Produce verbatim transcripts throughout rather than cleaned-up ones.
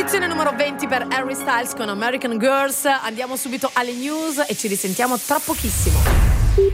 Posizione numero venti per Harry Styles con American Girls. Andiamo subito alle news e ci risentiamo tra pochissimo.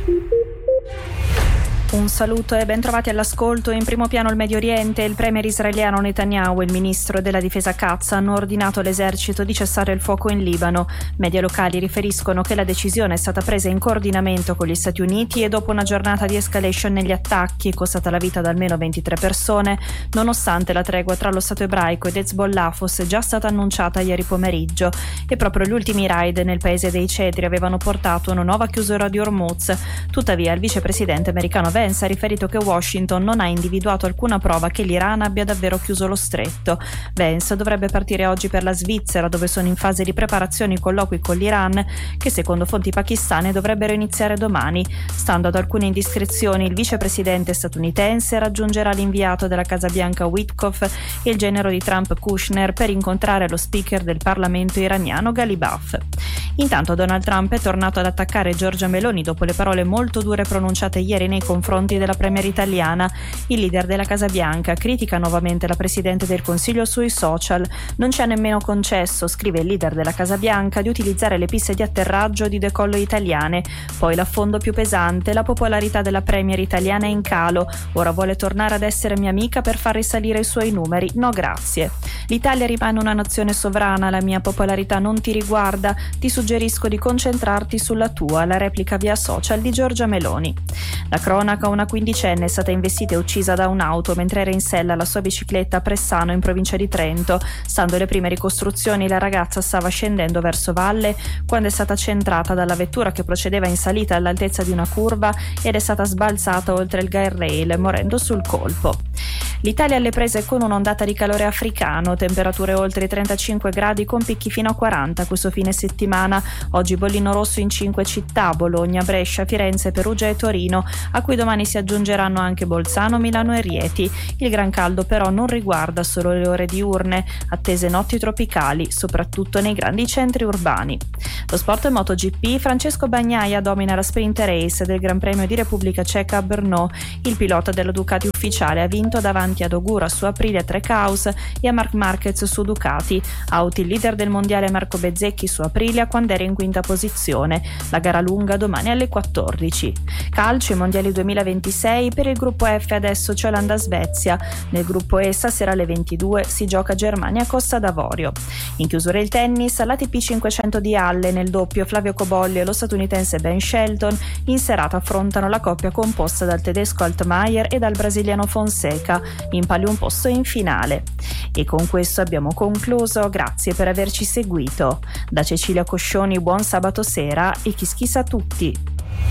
Un saluto e ben trovati all'ascolto. In primo piano il Medio Oriente. Il premier israeliano Netanyahu e il ministro della difesa Katz hanno ordinato all'esercito di cessare il fuoco in Libano. Media locali riferiscono che la decisione è stata presa in coordinamento con gli Stati Uniti e dopo una giornata di escalation negli attacchi, costata la vita ad almeno ventitré persone, nonostante la tregua tra lo Stato ebraico ed Hezbollah fosse già stata annunciata ieri pomeriggio. E proprio gli ultimi raid nel paese dei Cedri avevano portato una nuova chiusura di Hormuz. Tuttavia il vicepresidente americano Vance ha riferito che Washington non ha individuato alcuna prova che l'Iran abbia davvero chiuso lo stretto. Vance dovrebbe partire oggi per la Svizzera, dove sono in fase di preparazione i colloqui con l'Iran, che secondo fonti pakistane dovrebbero iniziare domani. Stando ad alcune indiscrezioni, il vicepresidente statunitense raggiungerà l'inviato della Casa Bianca Witkoff e il genero di Trump Kushner per incontrare lo speaker del Parlamento iraniano Ghalibaf. Intanto Donald Trump è tornato ad attaccare Giorgia Meloni dopo le parole molto dure pronunciate ieri nei confronti della premier italiana. Il leader della Casa Bianca critica nuovamente la Presidente del Consiglio sui social. Non ci ha nemmeno concesso, scrive il leader della Casa Bianca, di utilizzare le piste di atterraggio o di decollo italiane. Poi l'affondo più pesante: la popolarità della premier italiana è in calo. Ora vuole tornare ad essere mia amica per far risalire i suoi numeri. No grazie. L'Italia rimane una nazione sovrana, la mia popolarità non ti riguarda, ti suggerisco di concentrarti sulla tua, la replica via social di Giorgia Meloni. La cronaca: una quindicenne è stata investita e uccisa da un'auto mentre era in sella alla sua bicicletta a Pressano, in provincia di Trento. Stando alle prime ricostruzioni, la ragazza stava scendendo verso valle quando è stata centrata dalla vettura che procedeva in salita all'altezza di una curva ed è stata sbalzata oltre il guardrail, morendo sul colpo. L'Italia alle prese con un'ondata di calore africano, temperature oltre i trentacinque gradi con picchi fino a quaranta questo fine settimana. Oggi bollino rosso in cinque città: Bologna, Brescia, Firenze, Perugia e Torino, a cui domani si aggiungeranno anche Bolzano, Milano e Rieti. Il gran caldo però non riguarda solo le ore diurne, attese notti tropicali, soprattutto nei grandi centri urbani. Lo sport MotoGP: Francesco Bagnaia domina la sprint race del Gran Premio di Repubblica Ceca a Brno. Il pilota della Ducati ufficiale ha vinto davanti ad Ogura su Aprilia Trackhouse e a Marc Marquez su Ducati. Out il leader del mondiale Marco Bezzecchi su Aprilia quando era in quinta posizione. La gara lunga domani alle quattordici. Calcio, i mondiali duemilaventisei. Per il gruppo F adesso c'è Olanda-Svezia. Nel gruppo E stasera alle ventidue si gioca Germania-Costa d'Avorio. In chiusura il tennis, all'A T P cinquecento di Halle nel doppio Flavio Cobolli e lo statunitense Ben Shelton in serata affrontano la coppia composta dal tedesco Altmaier e dal brasiliano Fonseca, in palio un posto in finale. E con questo abbiamo concluso. Grazie per averci seguito. Da Cecilia Coscioni buon sabato sera e chi schissa a tutti.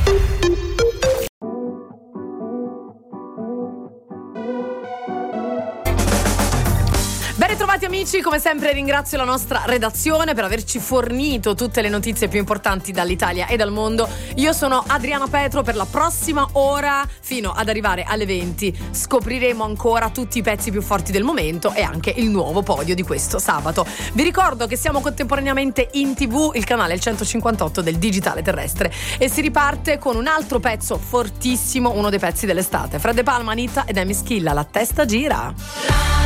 Ben ritrovati amici, come sempre ringrazio la nostra redazione per averci fornito tutte le notizie più importanti dall'Italia e dal mondo. Io sono Adriana Petro. Per la prossima ora, fino ad arrivare alle venti, scopriremo ancora tutti i pezzi più forti del momento e anche il nuovo podio di questo sabato. Vi ricordo che siamo contemporaneamente in tv, il canale il centocinquantotto del digitale terrestre, e si riparte con un altro pezzo fortissimo, uno dei pezzi dell'estate. Fred De Palma, Anita ed Amy Schilla, La testa gira.